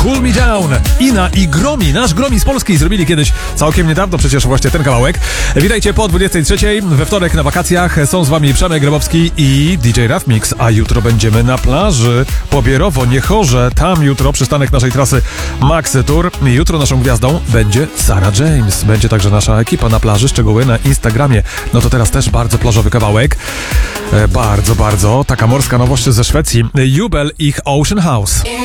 Cool Me Down. Ina i Gromi, nasz Gromi z Polski zrobili kiedyś całkiem niedawno przecież właśnie ten kawałek. Witajcie po 23. We wtorek na wakacjach są z wami Przemek Grabowski i DJ Rough Mix, a jutro będziemy na plaży Pobierowo, Niechorze. Tam jutro przystanek naszej trasy Maxy Tour. Jutro naszą gwiazdą będzie Sarah James. Będzie także nasza ekipa na plaży, szczegóły na Instagramie. No to teraz też bardzo plażowy kawałek. Bardzo taka morska nowość ze Szwecji. Jubel, ich Ocean House.